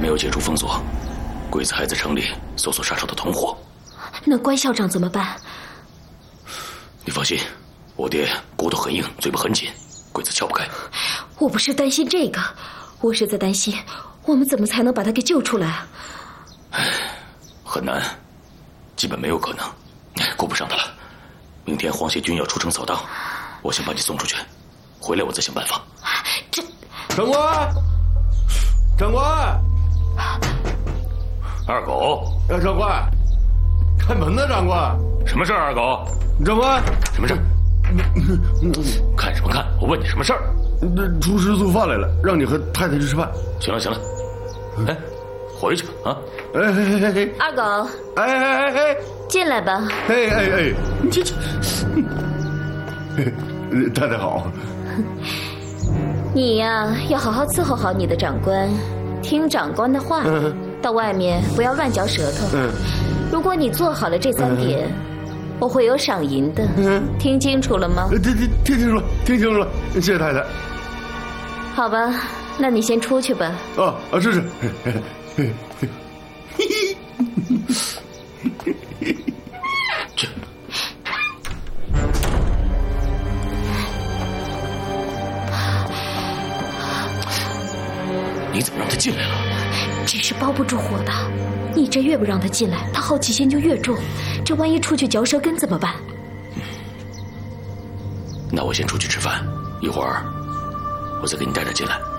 没有解除封锁，鬼子还在城里搜索杀手的同伙。 那关校长怎么办？ 你放心，我爹骨头很硬，嘴巴很紧，鬼子撬不开。 我不是担心这个，我是在担心我们怎么才能把他给救出来啊？ 很难，基本没有可能，顾不上他了。明天皇协军要出城扫荡，我先把你送出去，回来我再想办法。 长官，长官， 二狗， 长官，开门呐，长官。 什么事儿？二狗， 长官， 什么事儿？看什么看？我问你什么事儿？ 厨师做饭来了，让你和太太去吃饭。 行了行了，哎，回去吧啊！ 二狗，进来吧。 你这，太太好。 你呀，要好好伺候好你的长官，听长官的话，到外面不要乱嚼舌头。如果你做好了这3点，我会有赏银的。听清楚了吗？ 听清楚了，谢谢太太。 好吧，那你先出去吧。 是。 去。你怎么让他进来了？ 这是包不住火的，你这越不让他进来，他好奇心就越重。这万一出去嚼舌根怎么办？ 那我先出去吃饭，一会儿我再给你带他进来。